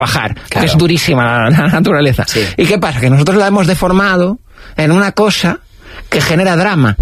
trabajar, Claro. que es durísima la naturaleza. Sí. ¿Y qué pasa? Que nosotros la hemos deformado en una cosa que genera drama.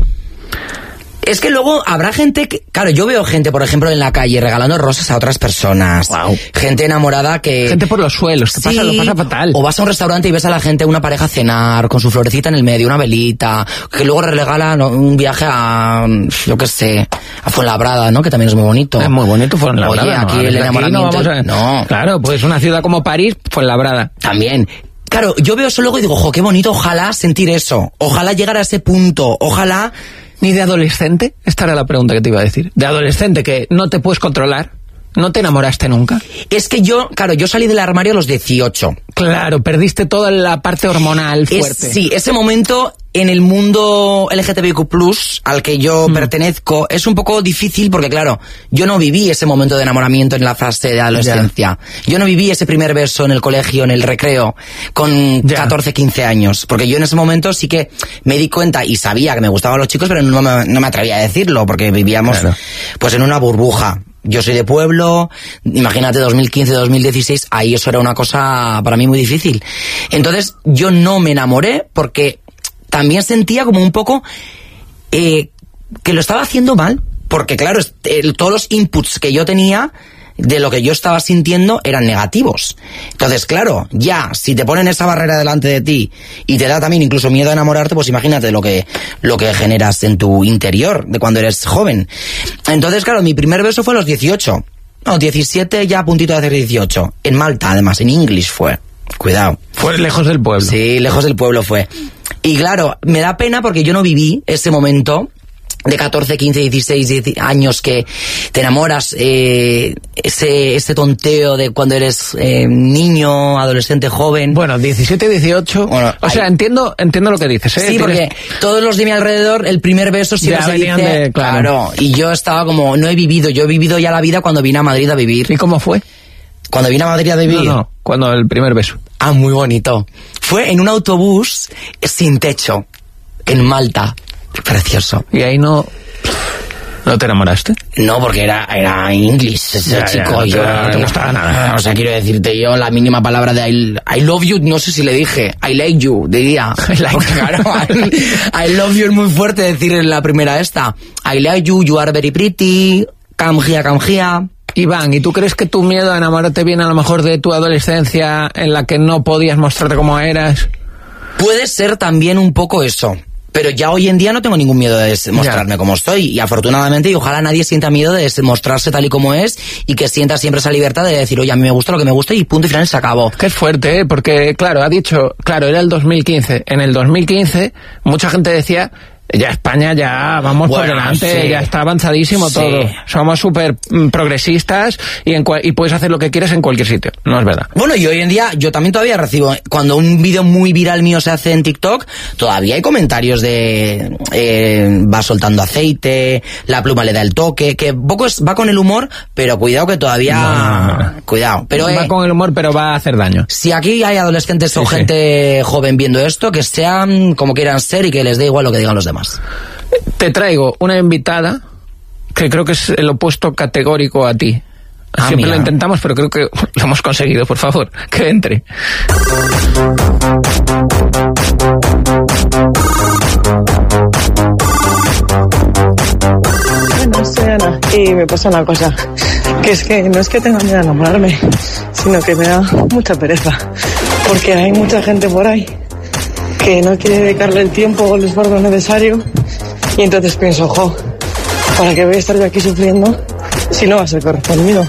Es que luego habrá gente que... Claro, yo veo gente, por ejemplo, en la calle regalando rosas a otras personas. Guau. Gente enamorada que... Gente por los suelos, que Sí, lo pasa fatal. O vas a un restaurante y ves a la gente, una pareja cenar, con su florecita en el medio, una velita, que luego regalan un viaje a, yo qué sé, a Fuenlabrada, ¿no? Que también es muy bonito. Es muy bonito Fuenlabrada. Oye, aquí el enamoramiento... No. Claro, pues una ciudad como París, Fuenlabrada. También. Claro, yo veo eso luego y digo, jo, qué bonito, ojalá sentir eso. Ojalá llegar a ese punto. Ojalá... Ni de adolescente, esta era la pregunta que te iba a decir. De adolescente que no te puedes controlar, no te enamoraste nunca. Es que yo salí del armario a los 18. Claro, perdiste toda la parte hormonal fuerte. Sí, ese momento en el mundo LGTBIQ+, al que yo pertenezco, es un poco difícil porque, claro, yo no viví ese momento de enamoramiento en la fase de adolescencia. Ya. Yo no viví ese primer beso en el colegio, en el recreo, con 14, 15 años. Porque yo en ese momento sí que me di cuenta y sabía que me gustaban los chicos, pero no me atrevía a decirlo porque vivíamos pues en una burbuja. Yo soy de pueblo, imagínate 2015, 2016, ahí eso era una cosa para mí muy difícil. Entonces yo no me enamoré porque también sentía como un poco que lo estaba haciendo mal, porque claro, todos los inputs que yo tenía de lo que yo estaba sintiendo eran negativos. Entonces, claro, ya, si te ponen esa barrera delante de ti y te da también incluso miedo a enamorarte, pues imagínate lo que generas en tu interior de cuando eres joven. Entonces, claro, mi primer beso fue a los 18. No, 17 ya a puntito de hacer 18. En Malta, además, en English fue. Cuidado. Fue lejos del pueblo. Sí, lejos del pueblo fue. Y claro, me da pena porque yo no viví ese momento de 14, 15, 16 años que te enamoras, ese tonteo de cuando eres niño, adolescente, joven. Bueno, 17, 18... Bueno, o sea, entiendo lo que dices, ¿eh? Sí, porque todos los de mi alrededor, el primer beso siempre se dice... Claro, y yo estaba como, no he vivido, yo he vivido ya la vida cuando vine a Madrid a vivir. ¿Y cómo fue? Cuando vine a Madrid a vivir... No, cuando el primer beso. Ah, muy bonito. Fue en un autobús sin techo, en Malta. Precioso. ¿Y ahí no te enamoraste? No, porque era inglés ese chico. No te gustaba nada. O sea, quiero decirte yo la mínima palabra de I love you, no sé si le dije. I like you, diría. Claro, I love you es muy fuerte decir en la primera esta. I like you, you are very pretty, come here. Iván, ¿y tú crees que tu miedo a enamorarte viene a lo mejor de tu adolescencia en la que no podías mostrarte como eras? Puede ser también un poco eso. Pero ya hoy en día no tengo ningún miedo de mostrarme como estoy. Y afortunadamente, y ojalá nadie sienta miedo de mostrarse tal y como es y que sienta siempre esa libertad de decir, oye, a mí me gusta lo que me gusta y punto y final se acabó. Que es fuerte, ¿eh? Porque, claro, era el 2015. En el 2015 mucha gente decía... Ya España ya vamos por delante, ya está avanzadísimo todo. Somos súper progresistas y puedes hacer lo que quieras en cualquier sitio. No es verdad. Bueno, y hoy en día yo también todavía recibo, cuando un vídeo muy viral mío se hace en TikTok, todavía hay comentarios de va soltando aceite, la pluma le da el toque, que poco va con el humor, pero cuidado que todavía... No. Cuidado. Pero, va con el humor, pero va a hacer daño. Si aquí hay adolescentes o gente joven viendo esto, que sean como quieran ser y que les dé igual lo que digan los demás. Te traigo una invitada que creo que es el opuesto categórico a ti. Siempre lo intentamos, pero creo que lo hemos conseguido. Por favor, que entre. Bueno, soy Ana y me pasa una cosa, que es que no es que tenga miedo a enamorarme, sino que me da mucha pereza, porque hay mucha gente por ahí que no quiere dedicarle el tiempo o el esfuerzo necesario y entonces pienso, ¿para qué voy a estar yo aquí sufriendo si no va a ser correspondido?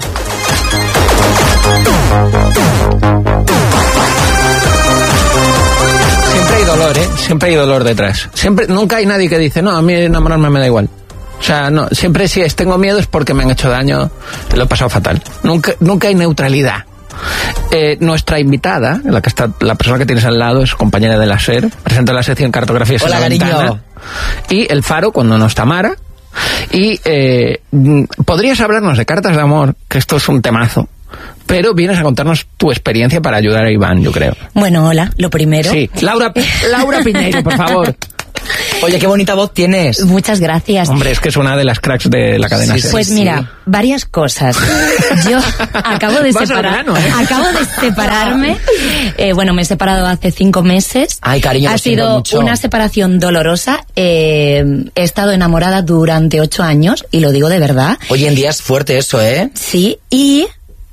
Siempre hay dolor, ¿eh? Siempre hay dolor detrás. Nunca hay nadie que dice, no, a mí enamorarme me da igual. O sea, no, siempre si tengo miedo es porque me han hecho daño, lo he pasado fatal. Nunca hay neutralidad. Nuestra invitada, la persona que tienes al lado, es compañera de la SER, presenta la sección Cartografías en la Ventana. Y El Faro, cuando no está Mara. Y podrías hablarnos de cartas de amor, que esto es un temazo, pero vienes a contarnos tu experiencia para ayudar a Iván, yo creo. Bueno, hola, lo primero... Sí, Laura Piñeiro, por favor. Oye, qué bonita voz tienes. Muchas gracias. Hombre, es que es una de las cracks de la cadena. Sí, sí, Pues mira, varias cosas. Yo acabo de Vas al grano, ¿eh? acabo de separarme. Bueno, me he separado hace 5 meses. Ay, cariño, ha lo siento sido mucho. una separación dolorosa. He estado enamorada durante 8 años y lo digo de verdad. Hoy en día es fuerte eso, ¿eh? Sí, y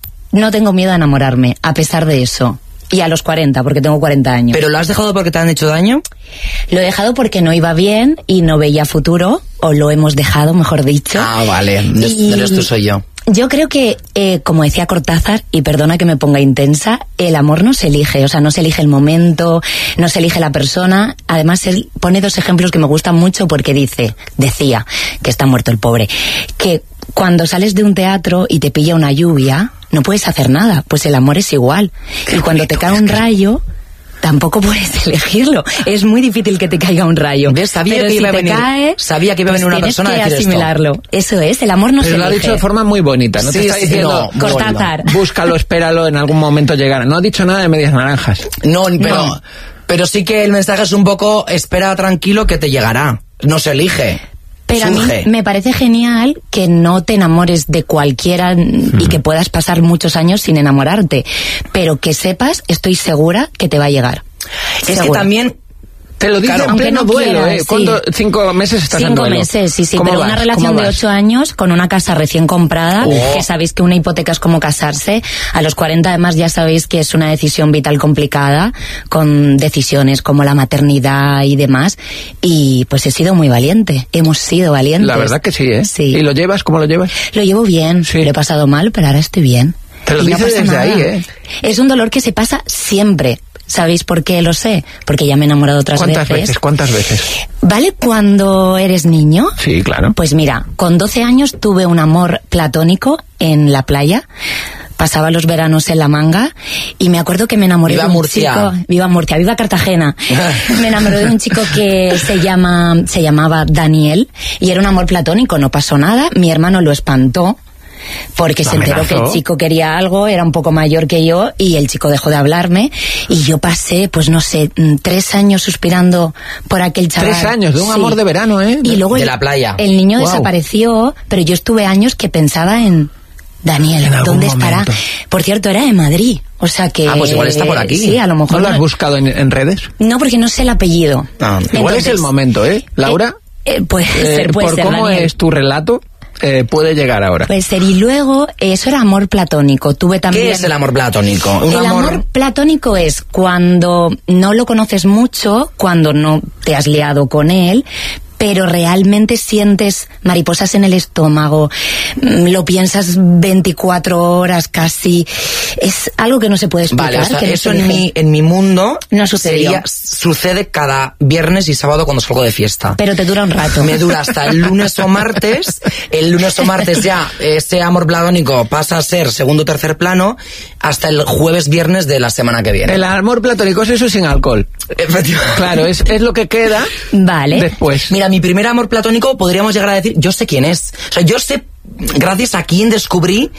no tengo miedo a enamorarme, a pesar de eso. Y a los 40, porque tengo 40 años. ¿Pero lo has dejado porque te han hecho daño? Lo he dejado porque no iba bien y no veía futuro, o lo hemos dejado, mejor dicho. Ah, vale. No eres tú, soy yo. Yo creo que, como decía Cortázar, y perdona que me ponga intensa, el amor no se elige, o sea, no se elige el momento, no se elige la persona. Además, él pone 2 ejemplos que me gustan mucho porque decía, que está muerto el pobre, que cuando sales de un teatro y te pilla una lluvia, no puedes hacer nada, pues el amor es igual. Y cuando te cae un rayo, tampoco puedes elegirlo. Es muy difícil que te caiga un rayo. ¿Ves? Sabía pero que si iba a te venir, cae, sabía que iba a venir una tienes persona a que decir esto. asimilarlo. Eso es, el amor no Pero se lo ha elige. dicho de forma muy bonita, no Sí, te está sí, diciendo, no, Cortázar. búscalo, espéralo, en algún momento llegará. No ha dicho nada de medias naranjas. No, pero sí que el mensaje es un poco, espera tranquilo que te llegará. No se elige. Pero a mí Surge. me parece genial que no te enamores de cualquiera y que puedas pasar muchos años sin enamorarte. Pero que sepas, estoy segura que te va a llegar. Es que Segura. también... Te lo dice Claro, en aunque pleno no duelo, quieras, ¿eh? ¿Cuánto? 5 meses estás en 5 duelo. meses, sí, ¿Cómo pero vas? una relación ¿Cómo de vas? 8 años con una casa recién comprada, que sabéis que una hipoteca es como casarse. A los 40 además ya sabéis que es una decisión vital complicada, con decisiones como la maternidad y demás. Y pues he sido muy valiente, hemos sido valientes. La verdad que sí, ¿eh? Sí. ¿Y lo llevas? ¿Cómo lo llevas? Lo llevo bien, Sí. lo he pasado mal, pero ahora estoy bien. Te lo Y no dice pasa desde nada. ahí, ¿eh? Es un dolor que se pasa siempre. ¿Sabéis por qué lo sé? Porque ya me he enamorado otras ¿Cuántas veces? ¿Cuántas veces? ¿Vale cuando eres niño? Sí, claro. Pues mira, con 12 años tuve un amor platónico en la playa. Pasaba los veranos en La Manga y me acuerdo que me enamoré Viva de un Murcia. chico. Viva Murcia, viva Cartagena. Me enamoré de un chico que se llamaba Daniel y era un amor platónico, no pasó nada. Mi hermano lo espantó porque se enteró que el amenazó. chico quería algo, era un poco mayor que yo y el chico dejó de hablarme y yo pasé, pues no sé, 3 años suspirando por aquel chaval. 3 años de un Sí. amor de verano, ¿eh? Y luego De la playa. el niño Wow. desapareció, pero yo estuve años que pensaba en Daniel, En algún ¿dónde estará? momento. Por cierto, era de Madrid, o sea que... Ah, pues igual está por aquí. Sí, a lo ¿No mejor... lo has buscado en redes? No, porque no sé el apellido. Ah, Igual es el momento, ¿eh? Laura, puede ser, por cómo Daniel. es tu relato, puede llegar ahora. Puede ser, y luego, eso era amor platónico. Tuve también... ¿Qué es el amor platónico? Un El amor platónico es cuando no lo conoces mucho, cuando no te has liado con él, pero realmente sientes mariposas en el estómago, lo piensas 24 horas casi. Es algo que no se puede explicar. Vale, o sea, que no eso se dice. en mi mundo No sucedió. sucede cada viernes y sábado cuando salgo de fiesta. Pero te dura un rato. Me dura hasta el lunes o martes. El lunes o martes ya ese amor platónico pasa a ser segundo o tercer plano hasta el jueves, viernes de la semana que viene. El amor platónico es eso sin alcohol. Efectivamente. Claro, es lo que queda Vale. después. Mira, mi primer amor platónico podríamos llegar a decir, yo sé quién es. O sea, yo sé gracias a quién descubrí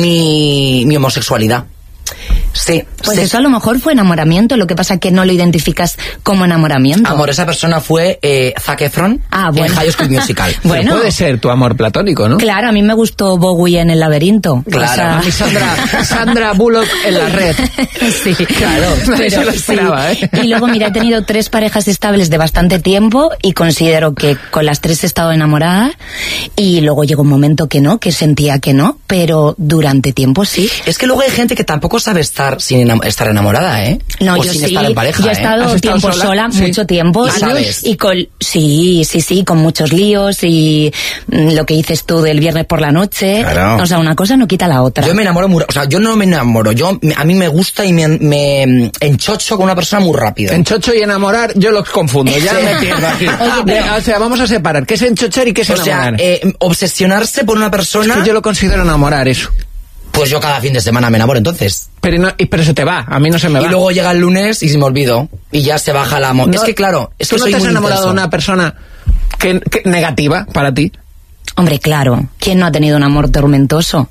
mi homosexualidad. Sí, Pues sí. eso a lo mejor fue enamoramiento, lo que pasa que no lo identificas como enamoramiento. Amor, esa persona fue Zac Efron Ah, bueno. en High School Musical. Pero Bueno. puede ser tu amor platónico, ¿no? Claro, a mí me gustó Bowie en El Laberinto. Claro. O sea- A mí Sandra Bullock en la red. Sí, Claro, nadie se lo sí. esperaba, ¿eh? Y luego, mira, he tenido 3 parejas estables de bastante tiempo y considero que con las 3 he estado enamorada y luego llegó un momento que no, que sentía que no, pero durante tiempo sí. Es que luego hay gente que tampoco sabe estar sin estar enamorada, ¿eh? No, o yo sin sí, estar en pareja, yo he ¿eh? estado ¿Has estado tiempo sola, Sí. mucho tiempo. ¿Y sabes? Y con, sí, con muchos líos y lo que dices tú del viernes por la noche. Claro. O sea, una cosa no quita la otra. Yo me enamoro o sea, yo no me enamoro, a mí me gusta y me enchocho con una persona muy rápido. En chocho y enamorar, yo los confundo. Ya Sí. me pierdo aquí. Oye, pero- O sea, vamos a separar. ¿Qué es enchochar y qué es O sea, enamorar? obsesionarse por una persona, Es que yo lo considero enamorar, eso. pues yo cada fin de semana me enamoro entonces. Pero se te va. A mí no se me va. Y luego llega el lunes y se me olvido. Y ya se baja la No, es que claro, es ¿tú que no soy te has muy enamorado de intenso. una persona que negativa para ti? Hombre, claro. ¿Quién no ha tenido un amor tormentoso?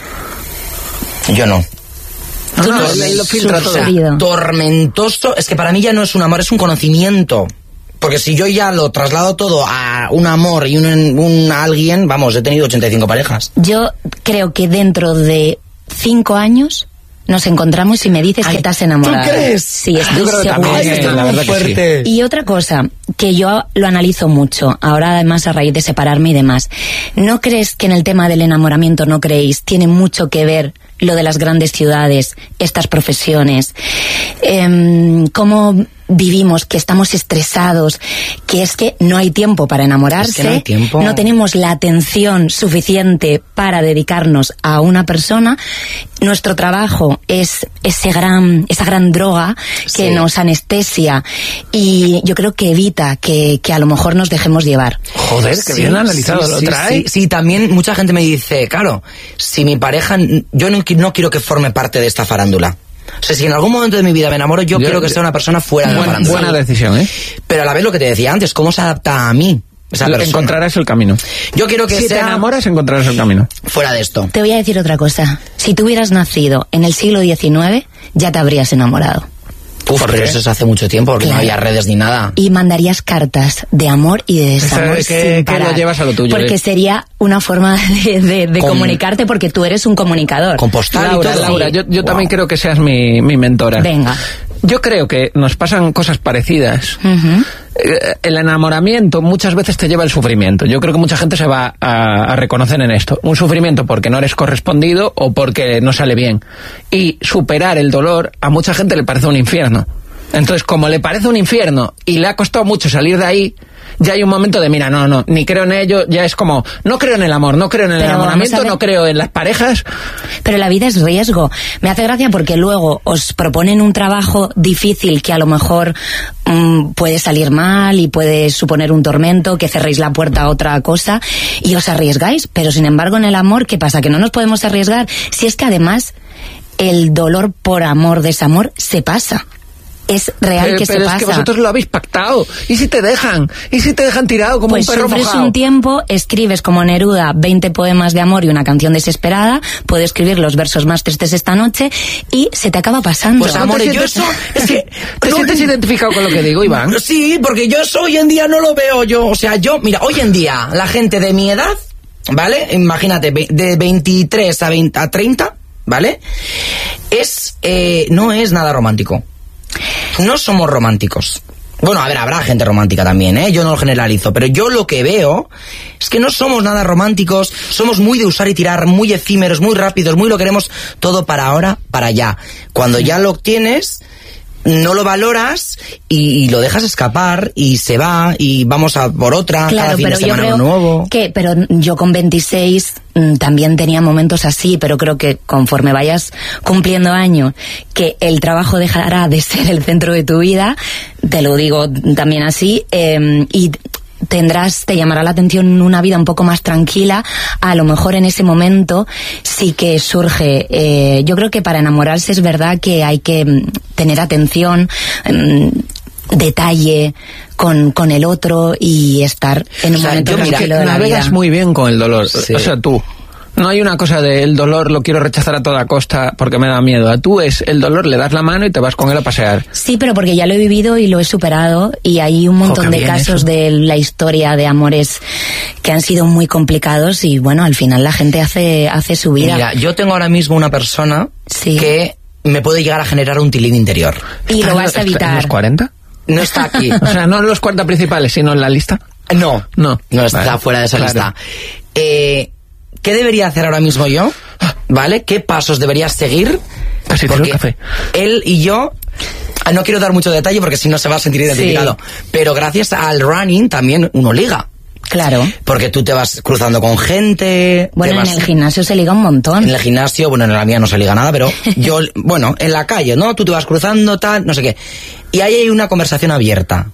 Yo no. Tú no él lo has filtra todo. sufrido. Tormentoso, es que para mí ya no es un amor, es un conocimiento. Porque si yo ya lo traslado todo a un amor y un alguien, vamos, he tenido 85 parejas. Yo creo que dentro de 5 años nos encontramos y me dices que te has enamorado. ¿Tú crees? Sí, estoy Yo creo que segura. también, la verdad que sí. Y otra cosa, que yo lo analizo mucho, ahora además a raíz de separarme y demás. ¿No crees que en el tema del enamoramiento, no creéis, tiene mucho que ver lo de las grandes ciudades, estas profesiones? Cómo vivimos, que estamos estresados, que es que no hay tiempo para enamorarse, es que no hay tiempo. No tenemos la atención suficiente para dedicarnos a una persona. Nuestro trabajo es esa gran droga que nos anestesia y yo creo que evita que a lo mejor nos dejemos llevar. Joder, que bien analizado lo trae. Sí, también mucha gente me dice, claro, si mi pareja, yo no quiero que forme parte de esta farándula. O sea, si en algún momento de mi vida me enamoro, yo quiero que sea una persona fuera de la farándula. Buena decisión, ¿eh? Pero a la vez lo que te decía antes, ¿cómo se adapta a mí esa persona? Encontrarás el camino. Yo quiero que si sea... te enamoras, encontrarás el camino. Fuera de esto. Te voy a decir otra cosa. Si tú hubieras nacido en el siglo XIX, ya te habrías enamorado. Pero eso es hace mucho tiempo, porque no había redes ni nada. Y mandarías cartas de amor y de desamor sin parar. Que lo llevas a lo tuyo. Porque sería una forma de comunicarte, porque tú eres un comunicador. Con postal y todo. Laura, yo también creo que seas mi mentora. Venga. Yo creo que nos pasan cosas parecidas. El enamoramiento muchas veces te lleva al sufrimiento. Yo creo que mucha gente se va a reconocer en esto. Un sufrimiento porque no eres correspondido o porque no sale bien. Y superar el dolor a mucha gente le parece un infierno. Entonces, como le parece un infierno y le ha costado mucho salir de ahí, ya hay un momento de, mira, no, ni creo en ello, ya es como, no creo en el amor, no creo en el enamoramiento, no creo en las parejas. Pero la vida es riesgo. Me hace gracia porque luego os proponen un trabajo difícil que a lo mejor puede salir mal y puede suponer un tormento, que cerréis la puerta a otra cosa y os arriesgáis. Pero sin embargo en el amor, ¿qué pasa? Que no nos podemos arriesgar. Si es que además el dolor por amor, desamor, se pasa. Es real que se pasa. Pero es que vosotros lo habéis pactado. ¿Y si te dejan? ¿Y si te dejan tirado como un perro mojado? Pues sufres un tiempo, escribes como Neruda 20 poemas de amor y una canción desesperada, puedo escribir los versos más tristes esta noche y se te acaba pasando. Pues amor, yo eso... Es que, ¿Te sientes identificado con lo que digo, Iván? Sí, porque yo eso hoy en día no lo veo yo. O sea, mira, hoy en día la gente de mi edad, ¿vale? Imagínate, de 23 a 30, ¿vale? No es nada romántico. No somos románticos. Bueno, a ver, habrá gente romántica también, ¿eh? Yo no lo generalizo, pero yo lo que veo es que no somos nada románticos, somos muy de usar y tirar, muy efímeros, muy rápidos, muy lo queremos todo para ahora, para allá. Cuando ya lo obtienes, no lo valoras y lo dejas escapar y se va y vamos a por otra, claro, cada fin de semana uno nuevo. Pero yo con 26 también tenía momentos así, pero creo que conforme vayas cumpliendo años, que el trabajo dejará de ser el centro de tu vida, te lo digo también así, y te llamará la atención una vida un poco más tranquila. A lo mejor en ese momento sí que surge, yo creo que para enamorarse es verdad que hay que tener atención, detalle con el otro y estar en un momento tranquilo de la vida. Navegas muy bien con el dolor, sí. O sea, tú. No hay una cosa de el dolor lo quiero rechazar a toda costa porque me da miedo. A tú es el dolor, le das la mano y te vas con él a pasear. Sí, pero porque ya lo he vivido y lo he superado y hay un montón de casos de la historia de amores que han sido muy complicados y bueno, al final la gente hace su vida. Mira, yo tengo ahora mismo una persona que me puede llegar a generar un tilín interior. Y lo vas a evitar. ¿En los 40? No está aquí. O sea, no en los 40 principales, sino en la lista. No está fuera de esa lista. ¿Qué debería hacer ahora mismo yo? ¿Vale? ¿Qué pasos deberías seguir? Casi porque café. Él y yo, no quiero dar mucho detalle porque si no se va a sentir identificado, pero gracias al running también uno liga. Claro. Porque tú te vas cruzando con gente. Bueno, en el gimnasio se liga un montón. En el gimnasio, bueno, en la mía no se liga nada, pero yo, bueno, en la calle, ¿no? Tú te vas cruzando, tal, no sé qué. Y ahí hay una conversación abierta.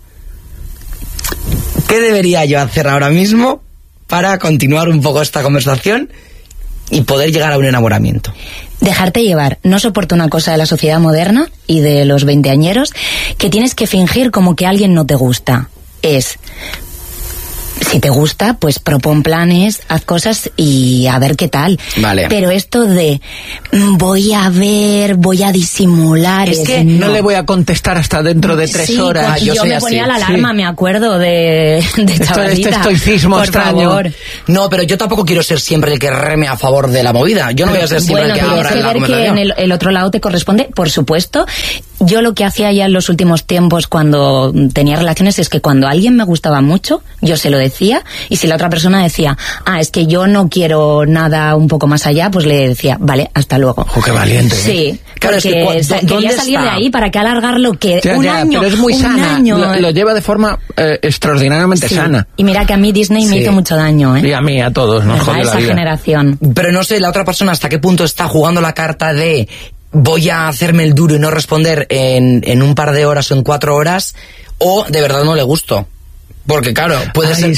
¿Qué debería yo hacer ahora mismo para continuar un poco esta conversación y poder llegar a un enamoramiento? Dejarte llevar. No soporto una cosa de la sociedad moderna y de los veinteañeros, que tienes que fingir como que alguien no te gusta. si te gusta, pues propon planes, haz cosas y a ver qué tal. Vale. Pero esto de voy a disimular... Es que no le voy a contestar hasta dentro de 3 horas. Yo me ponía la alarma, me acuerdo de chavalita. Este estoicismo por extraño. Favor. No, pero yo tampoco quiero ser siempre el que reme a favor de la movida. Yo no voy a ser siempre el que abra la conversación. Que en el otro lado te corresponde, por supuesto. Yo lo que hacía ya en los últimos tiempos cuando tenía relaciones es que cuando alguien me gustaba mucho, yo se lo decía, y si la otra persona decía, es que yo no quiero nada un poco más allá, pues le decía, vale, hasta luego. ¡Qué valiente! Sí, claro, porque es que, quería salir de ahí, ¿para qué alargarlo? Que un año, pero es muy sana, lo lleva de forma extraordinariamente sana. Y mira que a mí Disney me hizo mucho daño, ¿eh? Y a mí, a todos, nos jodió la vida. Esa generación. Pero no sé, la otra persona hasta qué punto está jugando la carta de voy a hacerme el duro y no responder en un par de horas o en 4 horas, o de verdad no le gusto. Porque claro, puede ser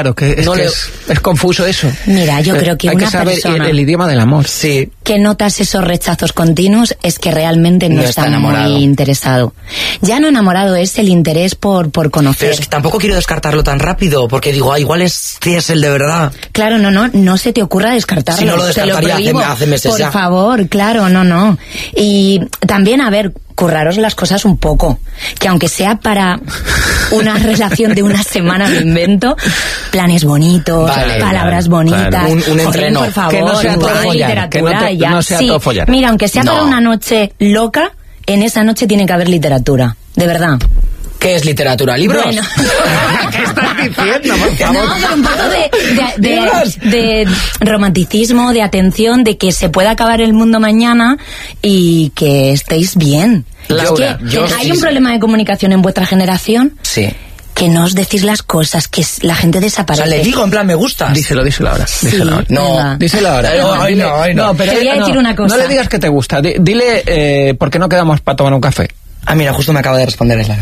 es confuso eso. Mira, yo creo que hay una que saber persona el idioma del amor. Sí. Que notas esos rechazos continuos es que realmente no está muy interesado. Ya no enamorado, es el interés por conocer. Pero es que tampoco quiero descartarlo tan rápido, porque digo, igual es el de verdad. Claro, no se te ocurra descartarlo. Si no lo descartaría hace meses por ya. Por favor, claro, no. Y también, a ver, curraros las cosas un poco, que aunque sea para una relación de una semana, me invento planes bonitos, palabras bonitas, claro. Un entreno, por favor, que no sea todo follar, que no sea todo follar. Mira, aunque sea para una noche loca, en esa noche tiene que haber literatura, de verdad. ¿Qué es literatura? ¿Libros? Bueno. ¿Qué estás diciendo, por favor? No, pero un poco de romanticismo, de atención, de que se pueda acabar el mundo mañana y que estéis bien. Laura, hay un problema de comunicación en vuestra generación. Sí. Que no os decís las cosas, que la gente desaparece. O sea, le digo en plan, me gustas. Díselo ahora. Sí, No, díselo ahora. No, pero te voy a decir una cosa. No le digas que te gusta. Dile, ¿por qué no quedamos para tomar un café? Mira, justo me acaba de responder esa.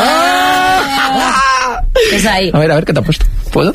Es ahí. A ver, ¿qué te ha puesto? ¿Puedo?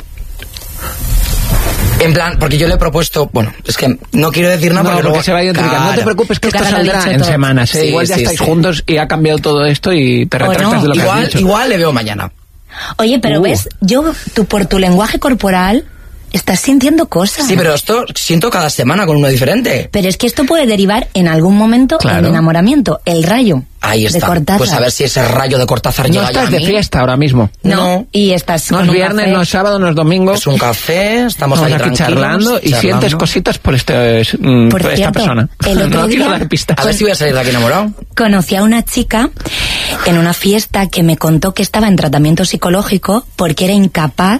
En plan, porque yo le he propuesto, bueno, es que no quiero decir nada porque luego se vaya a intrigar. No te preocupes, que esto saldrá en semanas. Sí, igual ya estáis juntos y ha cambiado todo esto y te retractas de lo que has dicho. Igual le veo mañana. Oye, pero ves, tú por tu lenguaje corporal estás sintiendo cosas. Sí, pero esto siento cada semana con uno diferente. Pero es que esto puede derivar en algún momento en enamoramiento. El rayo. Ahí está. De Cortázar. Pues a ver si ese rayo de Cortázar llega ya a mí. No estás de fiesta ahora mismo. No. Y estás no es viernes, no es sábado, no es domingo. Es un café, estamos ahí aquí charlando y sientes cositas por esta persona. El otro día, dar pista. A ver si voy a salir de aquí enamorado. Conocí a una chica en una fiesta que me contó que estaba en tratamiento psicológico porque era incapaz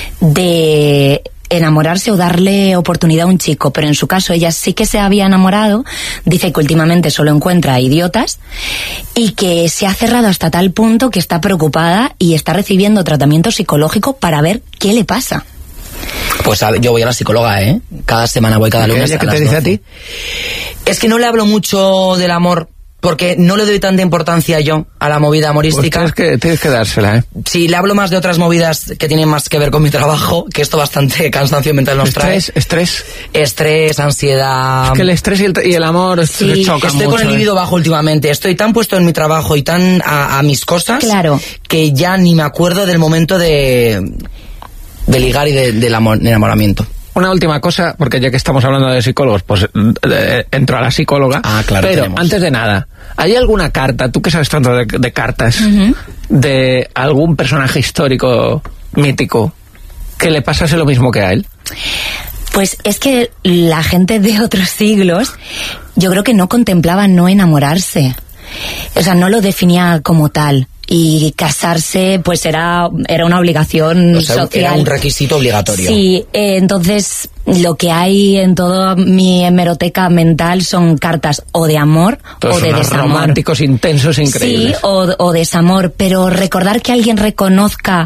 de enamorarse o darle oportunidad a un chico, pero en su caso ella sí que se había enamorado, dice que últimamente solo encuentra idiotas y que se ha cerrado hasta tal punto que está preocupada y está recibiendo tratamiento psicológico para ver qué le pasa. Pues yo voy a la psicóloga, cada semana voy cada lunes. ¿Qué te dice a ti? Es que no le hablo mucho del amor porque no le doy tanta importancia yo a la movida amorística. Pues tienes que dársela, Sí, le hablo más de otras movidas que tienen más que ver con mi trabajo, que esto bastante cansancio mental nos trae. Estrés, ansiedad. Es que el estrés y el amor se chocan Estoy mucho, con el libido bajo últimamente. Estoy tan puesto en mi trabajo y tan a mis cosas que ya ni me acuerdo del momento de ligar y del enamoramiento. Una última cosa, porque ya que estamos hablando de psicólogos, pues entro a la psicóloga. Claro. Pero antes de nada, ¿hay alguna carta, tú que sabes tanto de cartas, de algún personaje histórico, mítico, que le pasase lo mismo que a él? Pues es que la gente de otros siglos, yo creo que no contemplaba no enamorarse. O sea, no lo definía como tal. Y casarse, pues era una obligación social. Era un requisito obligatorio. Sí, entonces lo que hay en toda mi hemeroteca mental son cartas o de amor o de desamor. Románticos, intensos, increíbles. Sí, o desamor, pero recordar que alguien reconozca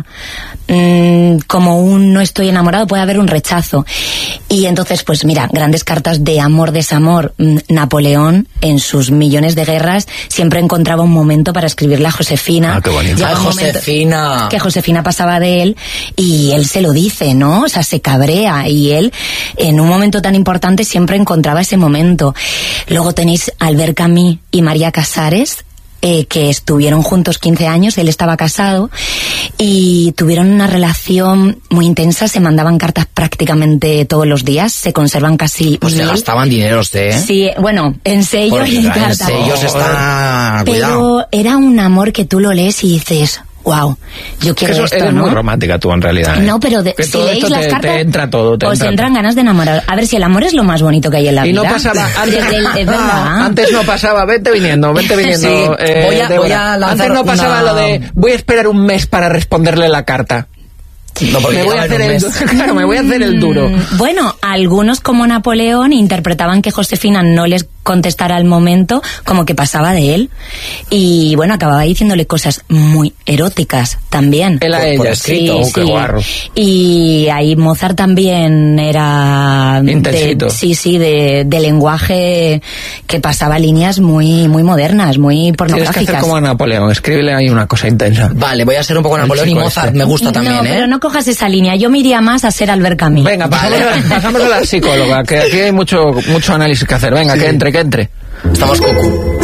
como un no estoy enamorado, puede haber un rechazo. Y entonces, pues mira, grandes cartas de amor, desamor. Napoleón, en sus millones de guerras, siempre encontraba un momento para escribirle a Josefina. Qué bonito. Josefina. Que Josefina pasaba de él y él se lo dice, ¿no? O sea, se cabrea y él, en un momento tan importante, siempre encontraba ese momento. Luego tenéis Albert Camus y María Casares, que estuvieron juntos 15 años, él estaba casado, y tuvieron una relación muy intensa, se mandaban cartas prácticamente todos los días, se conservan casi Pues se 1000. gastaban dineros, Sí, bueno, en sello Porque, y en claro, en cartas. sellos está... Pero Cuidado. era un amor que tú lo lees y dices, wow, yo quiero Eso esto, eres ¿no? muy romántica tú, en realidad. No, pero que si todo leéis esto las te cartas, entra todo. Te os entra entran todo. ganas de enamorar. A ver, si el amor es lo más bonito que hay en la Y vida. no pasaba antes, Es verdad. antes no pasaba, vete viniendo. Sí, voy a Débora. lanzar Antes no pasaba una- lo de voy a esperar un mes para responderle la carta. No, porque Me voy, a llegaba en hacer un el, mes. claro, me voy a hacer el duro. Bueno, algunos como Napoleón interpretaban que Josefina no les contestara al momento, como que pasaba de él. Y bueno, acababa diciéndole cosas muy eróticas también. Él a Por ella. escrito, Qué guarro. Y ahí Mozart también era Intensito. de lenguaje que pasaba líneas muy modernas, muy Tienes que pornográficas. hacer como a Napoleón, escríbele ahí una cosa intensa. Vale, voy a ser un poco El Napoleón y chico Mozart este. me gusta también, no, ¿eh? pero no cojas esa línea. Yo me iría más a ser Albert Camus. Venga, pasamos a la psicóloga, que aquí hay mucho análisis que hacer. Venga, Sí. que entre. Estamos cucu.